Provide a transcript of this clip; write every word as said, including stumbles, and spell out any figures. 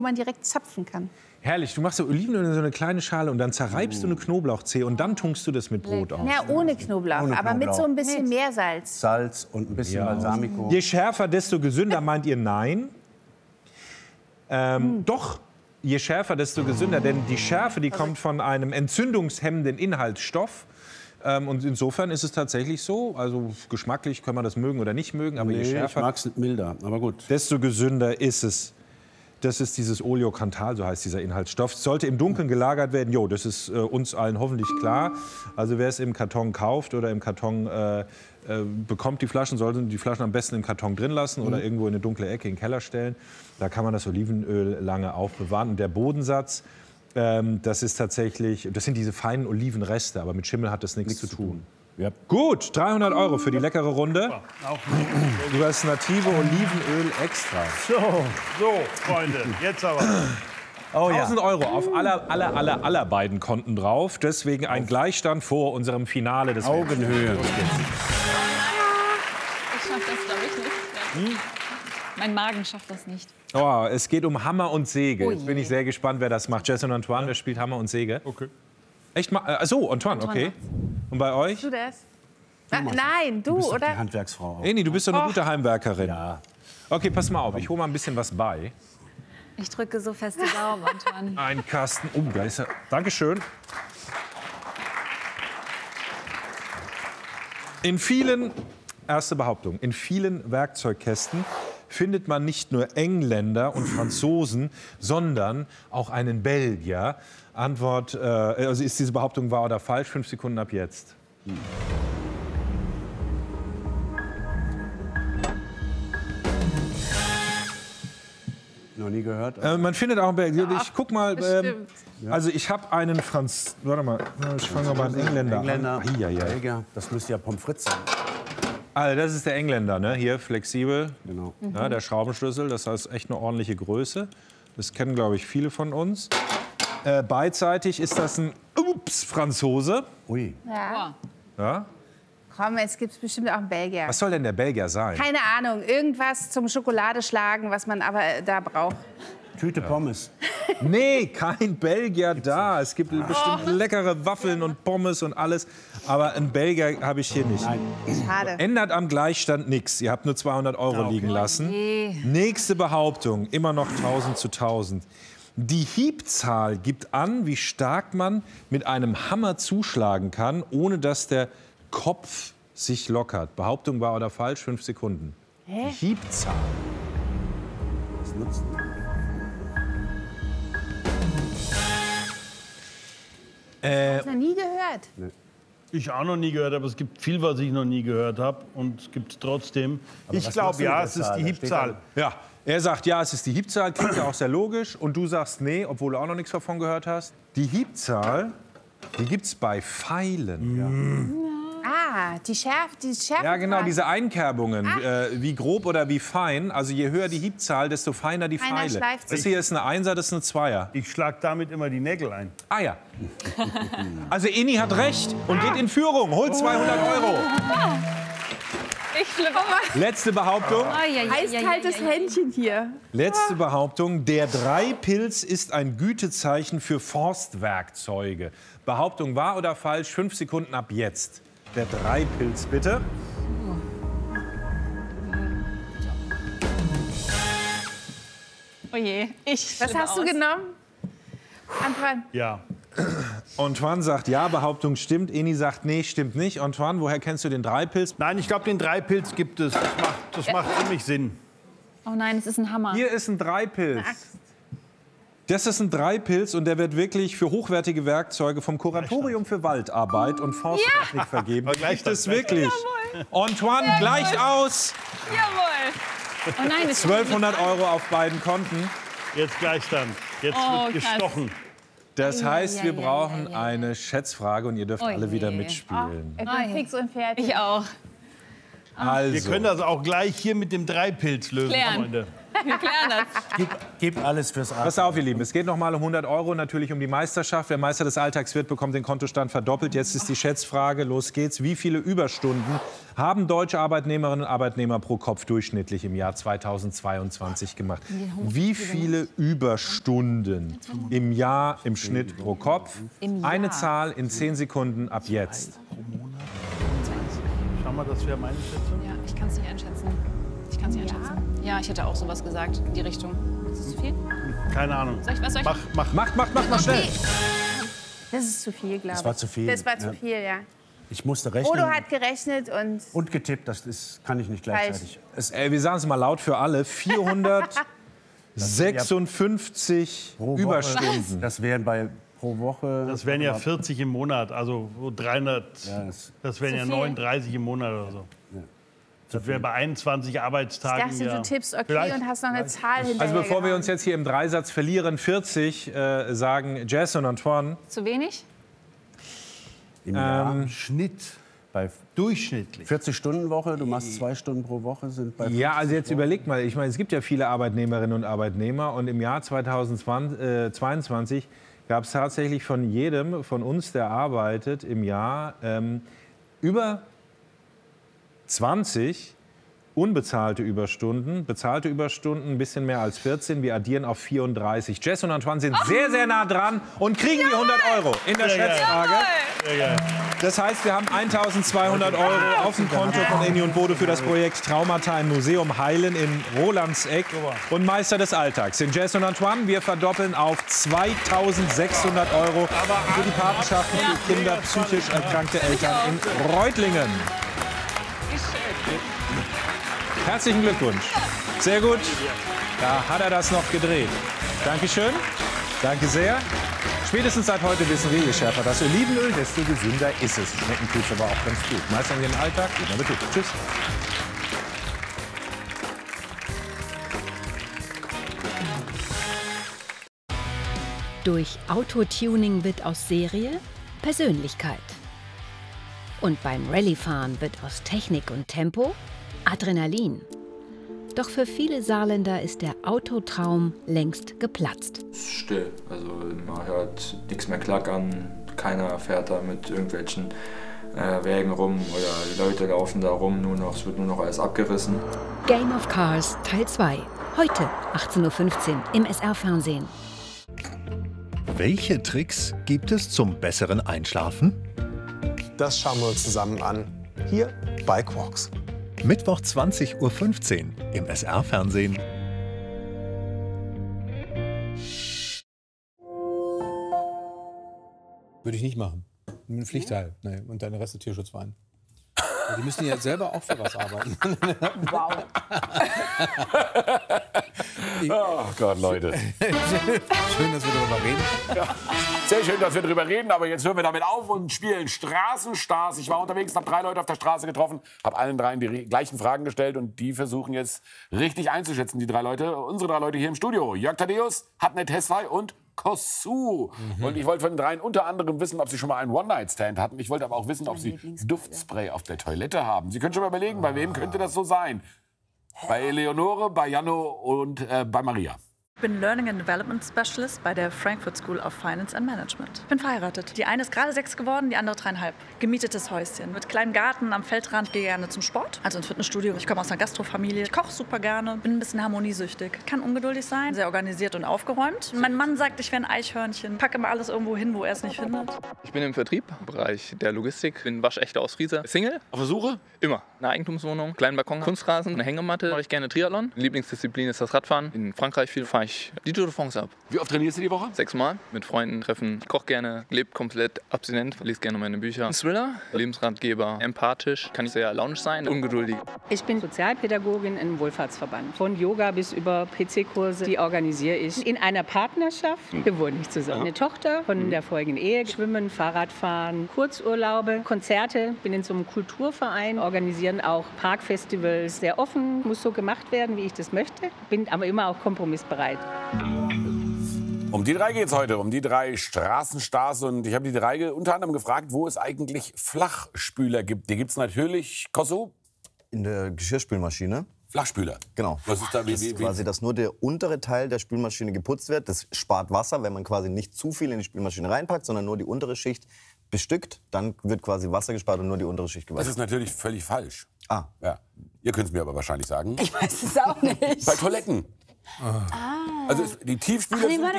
man direkt zapfen kann. Herrlich, du machst so Olivenöl in so eine kleine Schale und dann zerreibst oh. du eine Knoblauchzehe und dann tunkst du das mit Brot aus. Ja, ohne Knoblauch, ohne aber Knoblauch. mit so ein bisschen Meersalz. Salz und ein bisschen Ja. Balsamico. Je schärfer, desto gesünder, meint ihr nein? Ähm, hm. Doch, je schärfer, desto gesünder, denn die Schärfe, die kommt von einem entzündungshemmenden Inhaltsstoff. Ähm, und insofern ist es tatsächlich so, also geschmacklich kann man das mögen oder nicht mögen, aber nee, je schärfer, ich mag's milder, aber gut. desto gesünder ist es. Das ist dieses Oleokanthal, so heißt dieser Inhaltsstoff. Es sollte im Dunkeln gelagert werden. Jo, das ist äh, uns allen hoffentlich klar. Also wer es im Karton kauft oder im Karton äh, äh, bekommt die Flaschen, sollte die Flaschen am besten im Karton drin lassen oder mhm. irgendwo in eine dunkle Ecke in den Keller stellen. Da kann man das Olivenöl lange aufbewahren. Und der Bodensatz, ähm, das ist tatsächlich, das sind diese feinen Olivenreste, aber mit Schimmel hat das nichts zu tun. Ja. Gut, dreihundert Euro für die leckere Runde. Über das native Olivenöl extra. So, so, Freunde, jetzt aber. Oh, ja. tausend Euro auf aller, aller, aller, aller beiden Konten drauf. Deswegen ein Gleichstand vor unserem Finale des Augenhöhe. Ich schaff das, glaube ich, nicht. Hm? Mein Magen schafft das nicht. Oh, es geht um Hammer und Säge. Jetzt bin ich sehr gespannt, wer das macht. Jess und Antoine, wer spielt Hammer und Säge? Okay. Echt mal? Achso, Antoine, okay. Und bei euch? Du das? Ah, nein, du, Du bist doch oder? die Handwerksfrau. Auch. Eni, du bist doch eine gute Heimwerkerin. Ja. Okay, pass mal auf, ich hole mal ein bisschen was bei. Ich drücke so fest die Daumen, Antoine. Ein Kasten. Oh, da ist er. Dankeschön. In vielen, erste Behauptung, in vielen Werkzeugkästen findet man nicht nur Engländer und Franzosen, sondern auch einen Belgier. Antwort, äh, also ist diese Behauptung wahr oder falsch? Fünf Sekunden ab jetzt. Hm. Noch nie gehört. Äh, man findet auch einen Belgier. Ich guck mal. Ähm, Ja. also ich habe einen Franz. Warte mal, ich fange mal beim Engländer Engländer, an. Ai, ai, ai. Belgier, das müsste ja Pommes frites sein. Also das ist der Engländer, ne? Hier flexibel. Genau. Ja, der Schraubenschlüssel, das heißt echt eine ordentliche Größe. Das kennen, glaube ich, viele von uns. Äh, beidseitig ist das ein Ups, Franzose. Ui. Ja. Ja? Komm, es gibt bestimmt auch einen Belgier. Was soll denn der Belgier sein? Keine Ahnung, irgendwas zum Schokoladeschlagen, was man aber äh, da braucht. Tüte Pommes. Nee, kein Belgier da. Es gibt bestimmt leckere Waffeln und Pommes und alles. Aber einen Belgier habe ich hier nicht. Nein. Schade. Ändert am Gleichstand nichts. Ihr habt nur zweihundert Euro liegen lassen. Okay. Nächste Behauptung, immer noch tausend zu tausend. Die Hiebzahl gibt an, wie stark man mit einem Hammer zuschlagen kann, ohne dass der Kopf sich lockert. Behauptung wahr oder falsch? Fünf Sekunden. Hä? Die Hiebzahl. Was nutzt Äh, Noch nie gehört. Ich auch noch nie gehört, aber es gibt viel, was ich noch nie gehört habe. Und es gibt trotzdem. Ich was glaube, machst du ja, mit es der ist Zahl? die Da steht Hiebzahl. ja, er sagt, ja, es ist die Hiebzahl. Klingt ja auch sehr logisch. Und du sagst, nee, obwohl du auch noch nichts davon gehört hast. Die Hiebzahl, die gibt es bei Pfeilen. Ja. Ah, die Schärfe, die Schärfe. Ja, genau, diese Einkerbungen, äh, wie grob oder wie fein. Also je höher die Hiebzahl, desto feiner die Feiner Pfeile. schleift sich. Das hier ist eine Einser, das ist eine Zweier. Ich schlage damit immer die Nägel ein. Ah ja. Also Eni hat recht und geht in Führung, holt zweihundert Euro. Ich flippe aus. Letzte Behauptung. Eiskaltes Händchen hier. Letzte Behauptung. Der Dreipilz ist ein Gütezeichen für Forstwerkzeuge. Behauptung wahr oder falsch? Fünf Sekunden ab jetzt. Der Dreipilz, bitte. Oh je, ich Was hast du genommen? Antoine. Ja. Antoine sagt ja, Behauptung stimmt. Eni sagt nee, stimmt nicht. Antoine, woher kennst du den Dreipilz? Nein, ich glaube, den Dreipilz gibt es. Das macht, das macht ziemlich Sinn. Oh nein, es ist ein Hammer. Hier ist ein Dreipilz. Das ist ein Dreipilz und der wird wirklich für hochwertige Werkzeuge vom Kuratorium für Waldarbeit und Forsttechnik vergeben. Aber gleich Gibt es das- wirklich. Antoine, gleich aus. Jawohl. Oh nein, es zwölfhundert Euro auf beiden Konten. Jetzt gleich dann. Jetzt Oh, wird krass. gestochen. Das heißt, wir ja, ja, brauchen ja, ja. eine Schätzfrage und ihr dürft Oh alle je. wieder mitspielen. Ich bin fix und fertig. Ich auch. Also, Wir können das auch gleich hier mit dem Dreipilz lösen, Klären. Freunde. Wir klären das. Gib, gib alles fürs Atmen. Pass auf, ihr Lieben, es geht noch mal um hundert Euro, natürlich um die Meisterschaft. Wer Meister des Alltags wird, bekommt den Kontostand verdoppelt. Jetzt ist die Schätzfrage, los geht's. Wie viele Überstunden haben deutsche Arbeitnehmerinnen und Arbeitnehmer pro Kopf durchschnittlich im Jahr zweitausendzweiundzwanzig gemacht? Wie viele Überstunden im Jahr im Schnitt pro Kopf? Eine Zahl in zehn Sekunden ab jetzt. Schau mal, das wäre meine Schätzung. Ja, ich kann es nicht einschätzen. Ich kann es nicht einschätzen. Ja, ich hätte auch sowas gesagt in die Richtung. Ist das zu viel? Keine Ahnung. Soll ich, was soll ich? Mach, mach. Macht, macht, macht, macht schnell. Das ist zu viel, glaube ich. Das war zu viel. Das war zu Ja. viel, ja. Ich musste rechnen Odo hat gerechnet und und getippt. Das ist, kann ich nicht gleichzeitig. Es, Äh, wir sagen es mal laut für alle. vierhundertsechsundfünfzig pro Woche, Überstunden. Das wären bei pro Woche. Das wären ja vierzig im Monat, also dreihundert. Ja, das- Das wären ja viel. neununddreißig im Monat oder so. Das wäre bei einundzwanzig ich Arbeitstagen. dachte, ja. du tippst okay Vielleicht. und hast noch eine Zahl hinterher. Also bevor wir gehauen. uns jetzt hier im Dreisatz verlieren, vierzig, äh, sagen Jess und Antoine. Zu wenig? Im Jahr Ähm, Schnitt. bei Durchschnittlich. vierzig Stunden Woche. Du machst zwei Stunden pro Woche. Sind bei Ja, also jetzt überlegt mal, ich meine, es gibt ja viele Arbeitnehmerinnen und Arbeitnehmer und im Jahr zweitausendzweiundzwanzig gab es tatsächlich von jedem von uns, der arbeitet, im Jahr ähm, über zwanzig unbezahlte Überstunden, bezahlte Überstunden ein bisschen mehr als vierzehn, wir addieren auf vierunddreißig. Jess und Antoine sind sehr, sehr nah dran und kriegen die hundert Euro in der Sehr geil. Schätzfrage. Sehr geil. Das heißt, wir haben eintausendzweihundert Euro auf dem Konto von Eni und Bodo für das Projekt Traumata im Museum Heilen in Rolandseck. Und Meister des Alltags sind Jess und Antoine. Wir verdoppeln auf zweitausendsechshundert Euro für die Patenschaften für Kinder psychisch erkrankte Eltern in Reutlingen. Herzlichen Glückwunsch. Sehr gut. Da hat er das noch gedreht. Dankeschön. Danke sehr. Spätestens seit heute wissen wir, je schärfer das Olivenöl, desto gesünder ist es. Schmecken tut es aber auch ganz gut. Meistern Sie den Alltag. Guten Appetit. Tschüss. Durch Autotuning wird aus Serie Persönlichkeit. Und beim Rallyefahren wird aus Technik und Tempo Adrenalin. Doch für viele Saarländer ist der Autotraum längst geplatzt. Es ist still, also man hört nichts mehr klackern, keiner fährt da mit irgendwelchen äh, Wägen rum oder Leute laufen da rum, nur noch, es wird nur noch alles abgerissen. Game of Cars Teil zwei. Heute achtzehn Uhr fünfzehn im S R-Fernsehen. Welche Tricks gibt es zum besseren Einschlafen? Das schauen wir uns zusammen an. Hier bei Quarks. Mittwoch zwanzig Uhr fünfzehn im S R-Fernsehen. Würde ich nicht machen. Ein Pflichtteil. Nee. Und deine Reste Tierschutzverein. Ja, die müssen ja selber auch für was arbeiten. Wow. Oh Gott, Leute. Schön, dass wir darüber reden. Ja, sehr schön, dass wir darüber reden, aber jetzt hören wir damit auf und spielen Straßenstars. Ich war unterwegs, habe drei Leute auf der Straße getroffen, habe allen dreien die gleichen Fragen gestellt und die versuchen jetzt richtig einzuschätzen, die drei Leute. Unsere drei Leute hier im Studio. Jörg Thaddeus, Hatnet Hesfay und Kossu. Mhm. Und ich wollte von den dreien unter anderem wissen, ob sie schon mal einen One-Night-Stand hatten. Ich wollte aber auch wissen, ob sie Duftspray auf der Toilette haben. Sie können schon mal überlegen, ah. bei wem könnte das so sein? Bei Eleonore, bei Janno und äh, bei Maria. Ich bin Learning and Development Specialist bei der Frankfurt School of Finance and Management. Ich bin verheiratet. Die eine ist gerade sechs geworden, die andere dreieinhalb. Gemietetes Häuschen mit kleinem Garten am Feldrand. Ich gehe gerne zum Sport, also ins Fitnessstudio. Ich komme aus einer Gastrofamilie. Ich koche super gerne, bin ein bisschen harmoniesüchtig. Kann ungeduldig sein, sehr organisiert und aufgeräumt. Mein Mann sagt, ich wäre ein Eichhörnchen. Packe immer alles irgendwo hin, wo er es nicht findet. Ich bin im Vertrieb, im Bereich der Logistik. Bin waschechter Ostfrieser. Single. Auf der Suche? Immer. Eine Eigentumswohnung, kleinen Balkon, Kunstrasen, eine Hängematte. Mache ich gerne Triathlon. Lieblingsdisziplin ist das Radfahren. In Frankreich viel fahre ich die Tour de France ab. Wie oft trainierst du die Woche? Sechsmal. Mit Freunden treffen. Ich koche gerne, lebe komplett abstinent, lese gerne meine Bücher. Ein Thriller, Lebensratgeber, empathisch, kann ich sehr launisch sein, ungeduldig. Ich bin Sozialpädagogin im Wohlfahrtsverband. Von Yoga bis über P C-Kurse, die organisiere ich in einer Partnerschaft. Wir wohnen nicht zusammen. Eine Tochter von der vorigen Ehe, Schwimmen, Fahrradfahren, Kurzurlaube, Konzerte. Bin in so einem Kulturverein, organisieren auch Parkfestivals. Sehr offen, muss so gemacht werden, wie ich das möchte. Bin aber immer auch kompromissbereit. Um die drei geht es heute, um die drei Straßenstars. Und ich habe die drei unter anderem gefragt, wo es eigentlich Flachspüler gibt. Die gibt es natürlich, Kosso? In der Geschirrspülmaschine. Flachspüler. Genau. Was ist da, wie, das wie, ist wie? quasi, dass nur der untere Teil der Spülmaschine geputzt wird. Das spart Wasser, wenn man quasi nicht zu viel in die Spülmaschine reinpackt, sondern nur die untere Schicht bestückt. Dann wird quasi Wasser gespart und nur die untere Schicht gewaschen. Das ist natürlich völlig falsch. Ah. Ja. Ihr könnt es mir aber wahrscheinlich sagen. Ich weiß es auch nicht. Bei Toiletten. Ah. Also es- die Tiefspüler Ach nee, sind warte